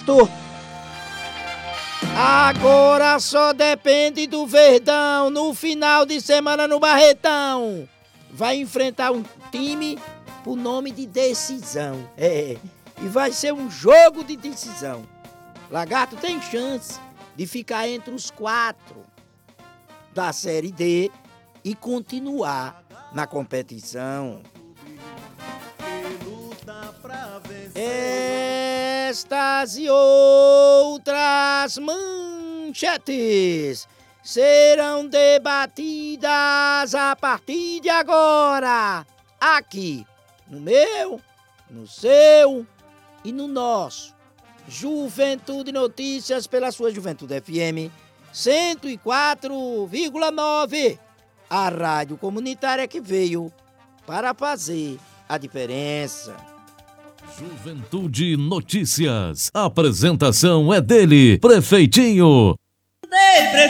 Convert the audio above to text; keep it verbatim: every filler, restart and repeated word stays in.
Gato. Agora só depende do Verdão no final de semana no Barretão. Vai enfrentar um time por nome de decisão. É, e vai ser um jogo de decisão. Lagarto tem chance de ficar entre os quatro da Série D e continuar na competição. Estas e outras manchetes serão debatidas a partir de agora, aqui no meu, no seu e no nosso Juventude Notícias pela sua Juventude F M cento e quatro vírgula nove, a rádio comunitária que veio para fazer a diferença. Juventude Notícias. A apresentação é dele, Prefeitinho.